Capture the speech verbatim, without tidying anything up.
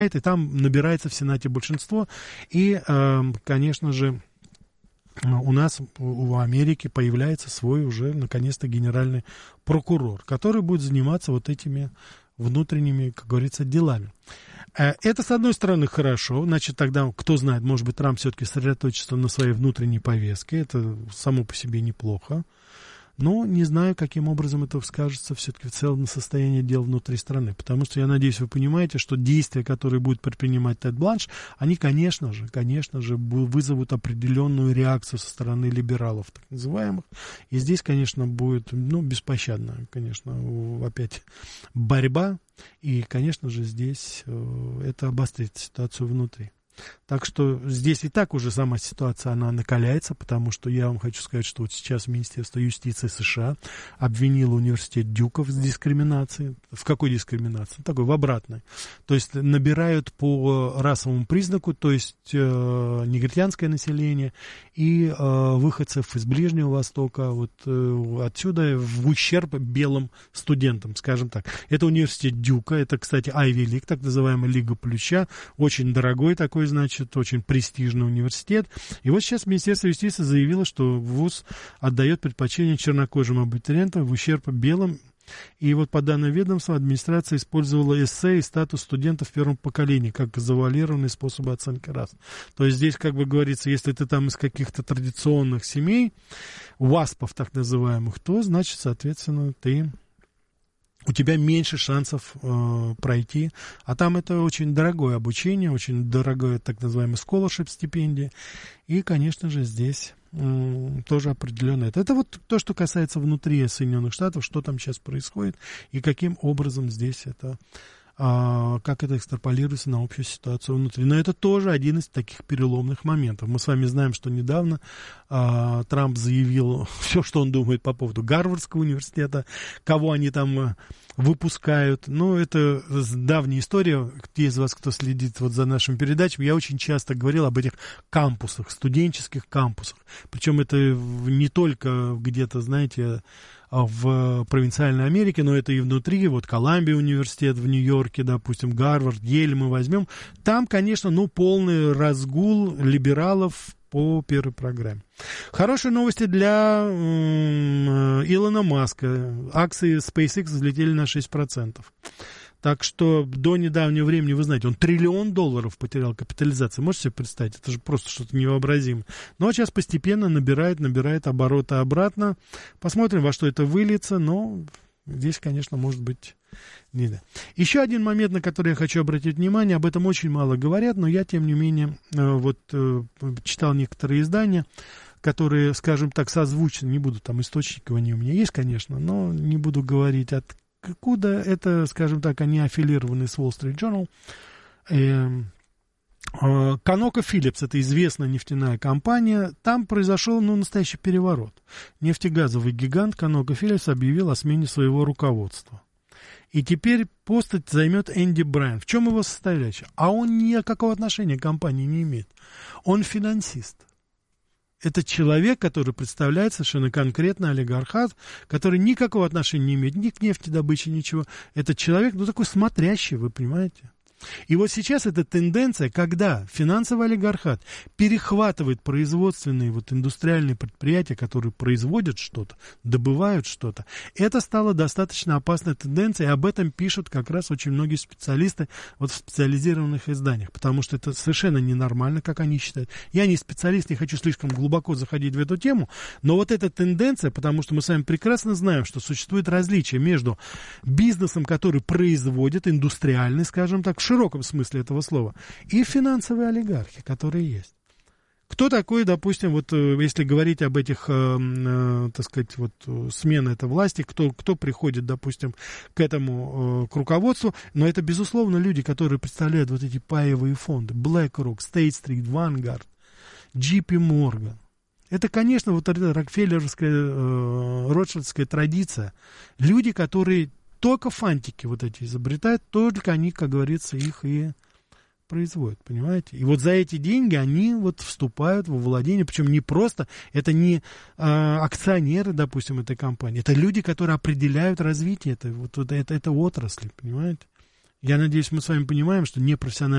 и там набирается в Сенате большинство, и, конечно же, у нас в Америке появляется свой уже, наконец-то, генеральный прокурор, который будет заниматься вот этими внутренними, как говорится, делами. Это, с одной стороны, хорошо, значит, тогда, кто знает, может быть, Трамп все-таки сосредоточится на своей внутренней повестке, это само по себе неплохо. Но не знаю, каким образом это скажется все-таки в целом на состоянии дел внутри страны. Потому что, я надеюсь, вы понимаете, что действия, которые будет предпринимать Тед Бланш, они, конечно же, конечно же, вызовут определенную реакцию со стороны либералов, так называемых. И здесь, конечно, будет, ну, беспощадная, конечно, опять борьба. И, конечно же, здесь э, это обострит ситуацию внутри. Так что здесь и так уже сама ситуация, она накаляется, потому что я вам хочу сказать, что вот сейчас Министерство юстиции США обвинило университет Дюка в дискриминации. В какой дискриминации? Такой, в обратной. То есть набирают по расовому признаку, то есть э, негритянское население и э, выходцев из Ближнего Востока, вот э, отсюда в ущерб белым студентам, скажем так. Это университет Дюка, это, кстати, Айви Лиг, так называемая Лига Плюща, очень дорогой такой, значит, очень престижный университет. И вот сейчас Министерство юстиции заявило, что вуз отдает предпочтение чернокожим абитуриентам в ущерб белым. И вот по данным ведомства администрация использовала эссе и статус студентов в первом поколении как завуалированный способ оценки рас. То есть здесь, как бы говорится, если ты там из каких-то традиционных семей, васпов так называемых, то, значит, соответственно, ты... у тебя меньше шансов э, пройти, а там это очень дорогое обучение, очень дорогое так называемый scholarship, стипендия, и, конечно же, здесь э, тоже определенно это. Это вот то, что касается внутри Соединенных Штатов, что там сейчас происходит, и каким образом здесь это, э, как это экстраполируется на общую ситуацию внутри. Но это тоже один из таких переломных моментов. Мы с вами знаем, что недавно э, Трамп заявил все, что он думает по поводу Гарвардского университета, кого они там выпускают. Ну, это давняя история. Те из вас, кто следит вот за нашими передачами, я очень часто говорил об этих кампусах, студенческих кампусах. Причем это не только где-то, знаете, в провинциальной Америке, но это и внутри, вот Колумбия университет в Нью-Йорке, допустим, Гарвард, Ель мы возьмем. Там, конечно, ну, полный разгул либералов по первой программе. Хорошие новости для э, Илона Маска. Акции SpaceX взлетели на шесть процентов. Так что до недавнего времени, вы знаете, он триллион долларов потерял капитализацию. Можете себе представить? Это же просто что-то невообразимое. Но сейчас постепенно набирает, набирает обороты обратно. Посмотрим, во что это выльется. Но здесь, конечно, может быть... Не, да. Еще один момент, на который я хочу обратить внимание, об этом очень мало говорят, но я, тем не менее, вот читал некоторые издания, которые, скажем так, созвучны, не буду там источников, они у меня есть, конечно, но не буду говорить откуда, это, скажем так, они аффилированы с Wall Street Journal. ConocoPhillips, это известная нефтяная компания, там произошел, ну, настоящий переворот. Нефтегазовый гигант ConocoPhillips объявил о смене своего руководства. И теперь пост займет Энди Брайан. В чем его составляющая? А он никакого отношения к компании не имеет. Он финансист. Это человек, который представляет совершенно конкретно олигархат, который никакого отношения не имеет ни к нефтедобыче, ничего. Это человек, ну, такой смотрящий, вы понимаете? И вот сейчас эта тенденция, когда финансовый олигархат перехватывает производственные вот индустриальные предприятия, которые производят что-то, добывают что-то, это стало достаточно опасной тенденцией, и об этом пишут как раз очень многие специалисты вот в специализированных изданиях, потому что это совершенно ненормально, как они считают. Я не специалист, не хочу слишком глубоко заходить в эту тему, но вот эта тенденция, потому что мы с вами прекрасно знаем, что существует различие между бизнесом, который производит, индустриальный, скажем так, в широком смысле этого слова, и финансовые олигархи, которые есть. Кто такой, допустим, вот если говорить об этих, э, э, так сказать, вот смены этой власти, кто, кто приходит, допустим, к этому, э, к руководству, но это, безусловно, люди, которые представляют вот эти паевые фонды, BlackRock, State Street, Vanguard, джей пи Morgan. Это, конечно, вот эта рокфеллеровская, э, ротшильдская традиция. Люди, которые только фантики вот эти изобретают, только они, как говорится, их и производят, понимаете? И вот за эти деньги они вот вступают во владение, причем не просто, это не а, акционеры, допустим, этой компании, это люди, которые определяют развитие этой, вот, вот, это, этой отрасли, понимаете? Я надеюсь, мы с вами понимаем, что непрофессиональный